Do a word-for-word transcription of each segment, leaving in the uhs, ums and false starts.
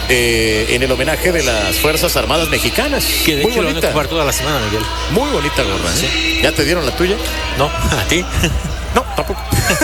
eh, en el homenaje de las Fuerzas Armadas Mexicanas. Que de Muy hecho lo van a bonita. ocupar toda la semana, Miguel. Muy bonita gorra, ¿eh? Sí. ¿Ya te dieron la tuya? No, a ti. No, tampoco.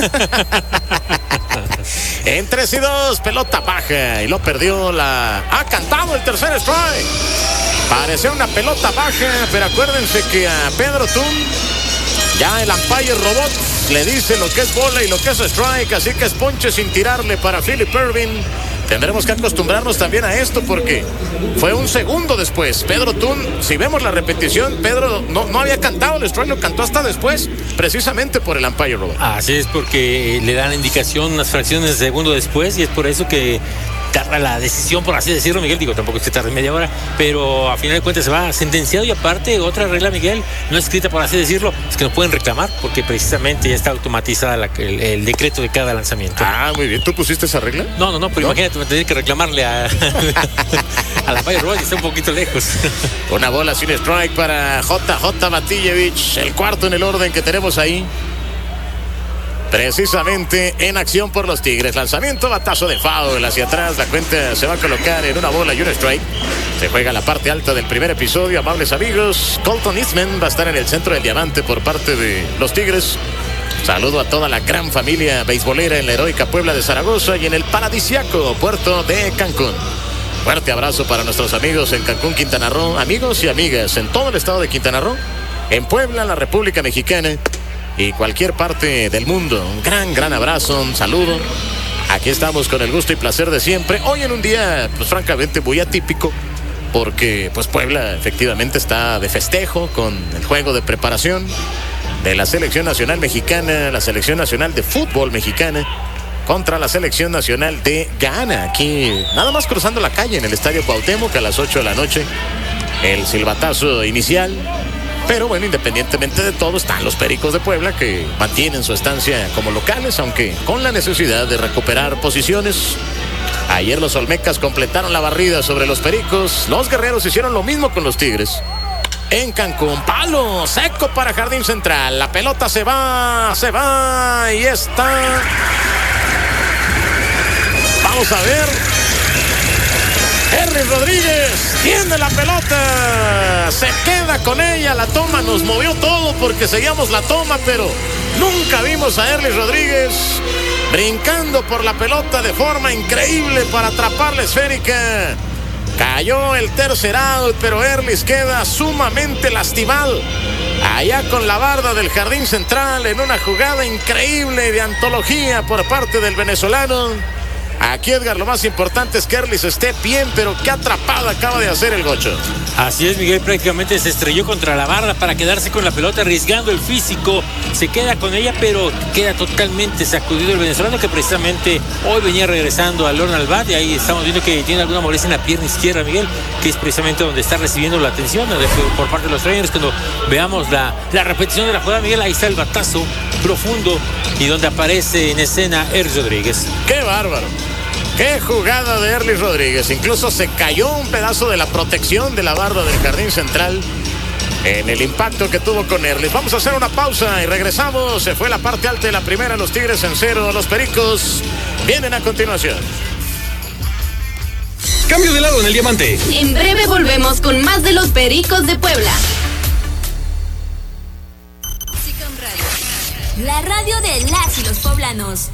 En tres y dos, pelota baja y lo perdió la... Ha cantado el tercer strike. Parecía una pelota baja, pero acuérdense que a Pedro Tun ya el umpire robot le dice lo que es bola y lo que es strike, así que es ponche sin tirarle para Philip Ervin. Tendremos que acostumbrarnos también a esto porque fue un segundo después. Pedro Tun, si vemos la repetición, Pedro no, no había cantado el strike, lo cantó hasta después, precisamente por el umpire robot. Así es, porque le dan la indicación unas fracciones de segundo después y es por eso que tarda la decisión, por así decirlo, Miguel. Digo, tampoco es que tarde media hora, pero a final de cuentas se va sentenciado. Y aparte, otra regla, Miguel, no escrita, por así decirlo, es que no pueden reclamar porque precisamente ya está automatizada la, el, el decreto de cada lanzamiento. Ah, muy bien. ¿Tú pusiste esa regla? No, no, no, pero ¿no? Imagínate, me tendría que reclamarle a, a la Fire Road y está un poquito lejos. Una bola sin strike para J J Matijevich, el cuarto en el orden que tenemos ahí. Precisamente en acción por los Tigres. Lanzamiento, batazo de foul hacia atrás. La cuenta se va a colocar en una bola y un strike. Se juega la parte alta del primer episodio, amables amigos. Colton Eastman va a estar en el centro del diamante por parte de los Tigres. Saludo a toda la gran familia beisbolera en la heroica Puebla de Zaragoza y en el paradisiaco puerto de Cancún. Fuerte abrazo para nuestros amigos en Cancún, Quintana Roo, amigos y amigas en todo el estado de Quintana Roo, en Puebla, la República Mexicana y cualquier parte del mundo. Un gran, gran abrazo, un saludo. Aquí estamos con el gusto y placer de siempre. Hoy en un día, pues francamente, muy atípico, porque pues Puebla efectivamente está de festejo con el juego de preparación de la Selección Nacional Mexicana, la Selección Nacional de Fútbol Mexicana, contra la Selección Nacional de Ghana. Aquí, nada más cruzando la calle en el Estadio Cuauhtémoc a las ocho de la noche. El silbatazo inicial. Pero bueno, independientemente de todo, están los Pericos de Puebla que mantienen su estancia como locales, aunque con la necesidad de recuperar posiciones. Ayer los Olmecas completaron la barrida sobre los Pericos. Los Guerreros hicieron lo mismo con los Tigres. En Cancún, palo seco para Jardín Central. La pelota se va, se va y está. Vamos a ver. Henry Rodríguez tiene la pelota, se queda con ella, la toma nos movió todo porque seguíamos la toma, pero nunca vimos a Henry Rodríguez brincando por la pelota de forma increíble para atrapar la esférica. Cayó el tercer out, pero Erlis queda sumamente lastimado allá con la barda del Jardín Central en una jugada increíble de antología por parte del venezolano. Aquí, Edgar, lo más importante es que Erlis esté bien, pero qué atrapada acaba de hacer el Gocho. Así es, Miguel, prácticamente se estrelló contra la barra para quedarse con la pelota, arriesgando el físico. Se queda con ella, pero queda totalmente sacudido el venezolano, que precisamente hoy venía regresando al horno al bat. Y ahí estamos viendo que tiene alguna molestia en la pierna izquierda, Miguel, que es precisamente donde está recibiendo la atención por parte de los trainers. Cuando veamos la, la repetición de la jugada, Miguel, ahí está el batazo profundo y donde aparece en escena Erlis Rodríguez. ¡Qué bárbaro! ¡Qué jugada de Erlis Rodríguez! Incluso se cayó un pedazo de la protección de la barda del Jardín Central en el impacto que tuvo con Erlis. Vamos a hacer una pausa y regresamos. Se fue la parte alta de la primera, los Tigres en cero. Los Pericos vienen a continuación. Cambio de lado en el diamante. En breve volvemos con más de los Pericos de Puebla. La radio de las y los poblanos.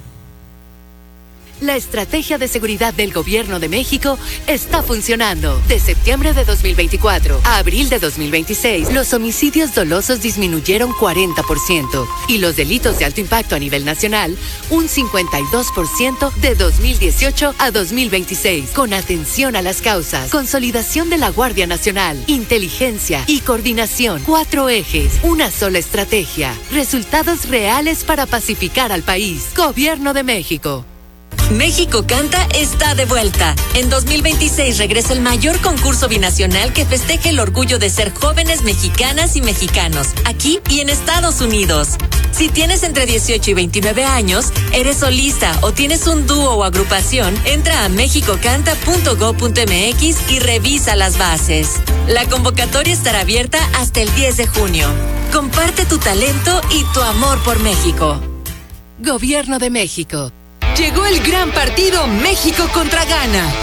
La estrategia de seguridad del Gobierno de México está funcionando. De septiembre de dos mil veinticuatro a abril de dos mil veintiséis, los homicidios dolosos disminuyeron cuarenta por ciento y los delitos de alto impacto a nivel nacional un cincuenta y dos por ciento de dos mil dieciocho a dos mil veintiséis. Con atención a las causas, consolidación de la Guardia Nacional, inteligencia y coordinación. Cuatro ejes, una sola estrategia. Resultados reales para pacificar al país. Gobierno de México. México Canta está de vuelta. En dos mil veintiséis regresa el mayor concurso binacional que festeje el orgullo de ser jóvenes mexicanas y mexicanos, aquí y en Estados Unidos. Si tienes entre dieciocho y veintinueve años, eres solista o tienes un dúo o agrupación, entra a mexico canta punto gob punto m x y revisa las bases. La convocatoria estará abierta hasta el diez de junio. Comparte tu talento y tu amor por México. Gobierno de México. Llegó el gran partido México contra Ghana.